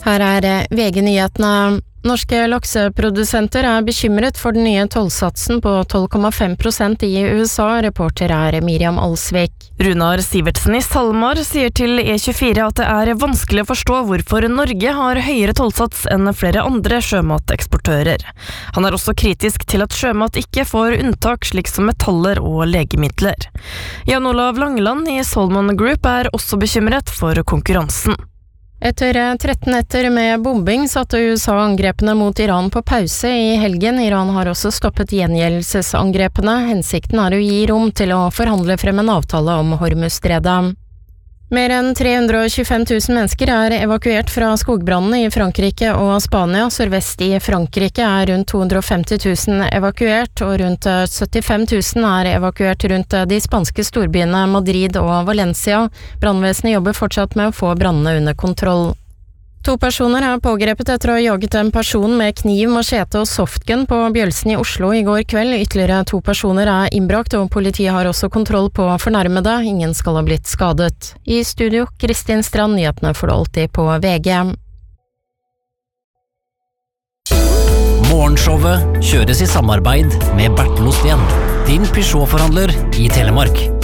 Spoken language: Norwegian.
Her VG-nyhetene. Norske lakseprodusenter bekymret for den nye tollsatsen på 12,5% i USA, reporter Miriam Alsvik. Runar Sivertsen i SalMar sier til E24 at det vanskelig å forstå hvorfor Norge har høyere tollsats enn flere andre sjømateksportører. Han også kritisk til at sjømat ikke får unntak slik som metaller og legemidler. Jan Olav Langeland i Salmon Group også bekymret for konkurransen. Etter 13 netter med bombing satte USA angrepene mot Iran på pause i helgen. Iran har også stoppet gjengjeldelsesangrepene. Hensikten å gi rom til å forhandle frem en avtale om Hormuzstredet. Mer enn 325 000 mennesker evakuert fra skogbrannene i Frankrike og Spania. Sørvest i Frankrike rundt 250 000 evakuert, og rundt 75 000 evakuert rundt de spanske storbyene Madrid og Valencia. Brannvesenet jobber fortsatt med å få brannene under kontroll. 2 personer pågrepet etter å ha jaget en person med kniv, machete og softgun på Bjølsen i Oslo i går kveld. Ytterligere 2 personer innbrakt, og politiet har også kontroll på fornærmede. Ingen skal ha blitt skadet. I studio, Kristin Strand, nyhetene får du alltid på VG. Morgenshowet kjøres i samarbeid med Bertel Osten, din Peugeot-forhandler i Telemark.